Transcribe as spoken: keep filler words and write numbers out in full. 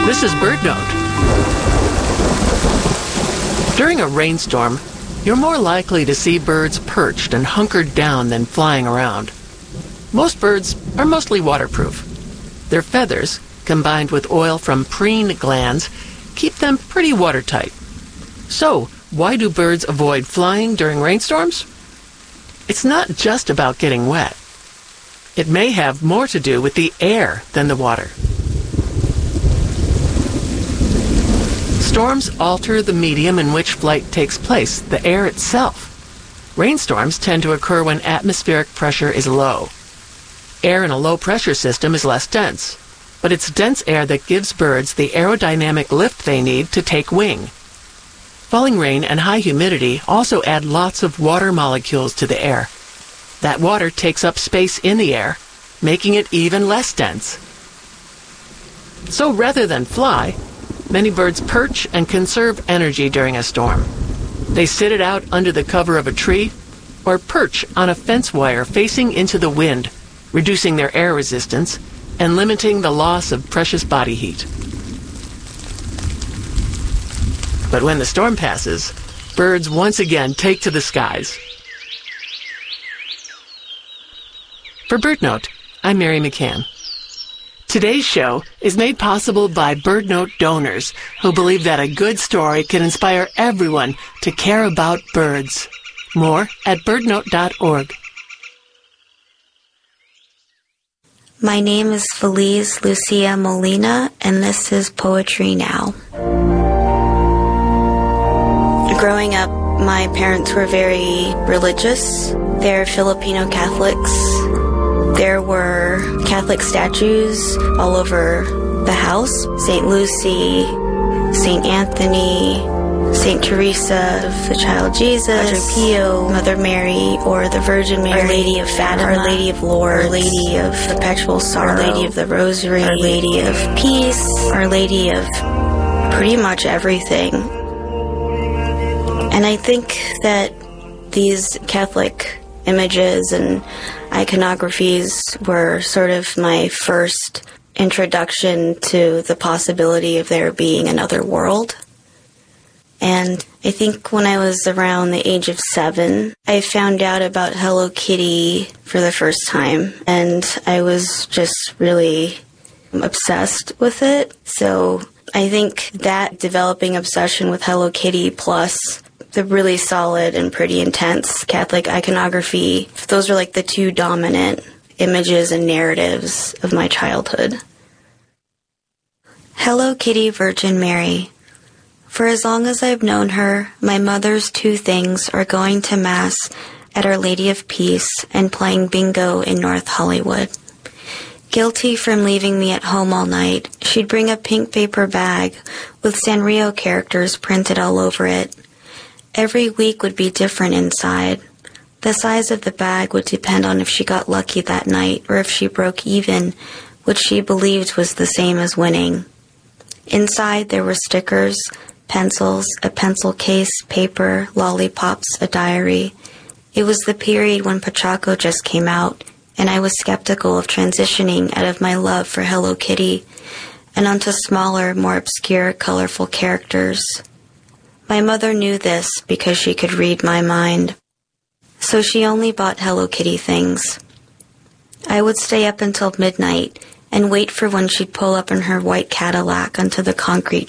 This is BirdNote. During a rainstorm, you're more likely to see birds perched and hunkered down than flying around. Most birds are mostly waterproof. Their feathers, combined with oil from preen glands, keep them pretty watertight. So, why do birds avoid flying during rainstorms? It's not just about getting wet. It may have more to do with the air than the water. Storms alter the medium in which flight takes place, the air itself. Rainstorms tend to occur when atmospheric pressure is low. Air in a low-pressure system is less dense, but it's dense air that gives birds the aerodynamic lift they need to take wing. Falling rain and high humidity also add lots of water molecules to the air. That water takes up space in the air, making it even less dense. So rather than fly, many birds perch and conserve energy during a storm. They sit it out under the cover of a tree or perch on a fence wire facing into the wind, reducing their air resistance and limiting the loss of precious body heat. But when the storm passes, birds once again take to the skies. For BirdNote, I'm Mary McCann. Today's show is made possible by BirdNote donors who believe that a good story can inspire everyone to care about birds. More at birdnote dot org. My name is Feliz Lucia Molina, and this is Poetry Now. Growing up, my parents were very religious. They're Filipino Catholics. There were Catholic statues all over the house. Saint Lucy, Saint Anthony, Saint Teresa of the Child Jesus, Padre Pio, Mother Mary, or the Virgin Mary, Our Lady of Fatima, Our Lady of Lourdes, Our Lady of Perpetual Sorrow, Our Lady of the Rosary, Our Lady of Peace, Our Lady of pretty much everything. And I think that these Catholic images and iconographies were sort of my first introduction to the possibility of there being another world. And I think when I was around the age of seven, I found out about Hello Kitty for the first time, and I was just really obsessed with it. So I think that developing obsession with Hello Kitty plus the really solid and pretty intense Catholic iconography, those are like the two dominant images and narratives of my childhood. Hello Kitty Virgin Mary. For as long as I've known her, my mother's two things are going to Mass at Our Lady of Peace and playing bingo in North Hollywood. Guilty from leaving me at home all night, she'd bring a pink paper bag with Sanrio characters printed all over it. Every week would be different inside. The size of the bag would depend on if she got lucky that night or if she broke even, which she believed was the same as winning. Inside there were stickers, pencils, a pencil case, paper, lollipops, a diary. It was the period when Pachaco just came out, and I was skeptical of transitioning out of my love for Hello Kitty and onto smaller, more obscure, colorful characters. My mother knew this because she could read my mind. So she only bought Hello Kitty things. I would stay up until midnight and wait for when she'd pull up in her white Cadillac onto the concrete